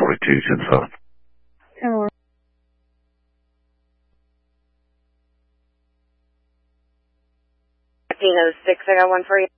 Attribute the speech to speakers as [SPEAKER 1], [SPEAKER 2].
[SPEAKER 1] 42 to the phone.
[SPEAKER 2] 1506, I got one for you.